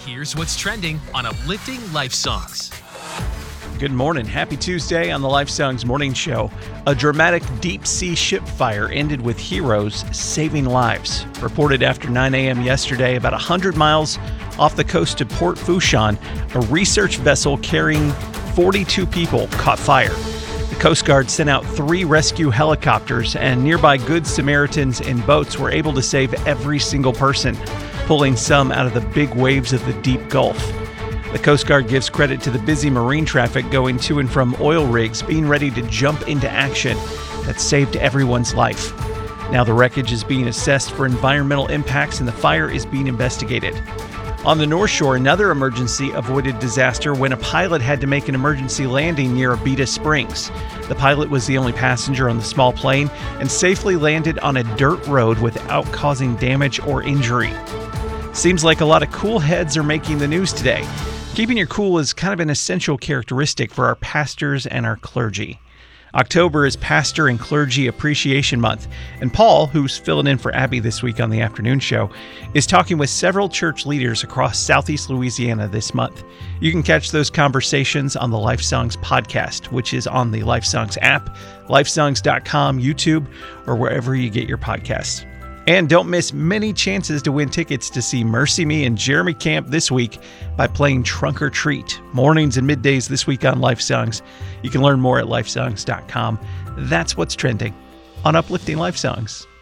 Here's what's trending on Uplifting Life Songs. Good morning. Happy Tuesday on the Life Songs Morning Show. A dramatic deep-sea ship fire ended with heroes saving lives. Reported after 9 a.m. yesterday, about 100 miles off the coast of Port Fourchon, a research vessel carrying 42 people caught fire. The Coast Guard sent out 3 rescue helicopters, and nearby Good Samaritans and boats were able to save every single person, pulling some out of the big waves of the deep Gulf. The Coast Guard gives credit to the busy marine traffic going to and from oil rigs being ready to jump into action that saved everyone's life. Now the wreckage is being assessed for environmental impacts and the fire is being investigated. On the North Shore, another emergency avoided disaster when a pilot had to make an emergency landing near Abita Springs. The pilot was the only passenger on the small plane and safely landed on a dirt road without causing damage or injury. Seems like a lot of cool heads are making the news today. Keeping your cool is kind of an essential characteristic for our pastors and our clergy. October is Pastor and Clergy Appreciation Month, and Paul, who's filling in for Abby this week on the afternoon show, is talking with several church leaders across Southeast Louisiana this month. You can catch those conversations on the Life Songs podcast, which is on the Life Songs app, lifesongs.com, YouTube, or wherever you get your podcasts. And don't miss many chances to win tickets to see Mercy Me and Jeremy Camp this week by playing Trunk or Treat, mornings and middays this week on Life Songs. You can learn more at lifesongs.com. That's what's trending on Uplifting Life Songs.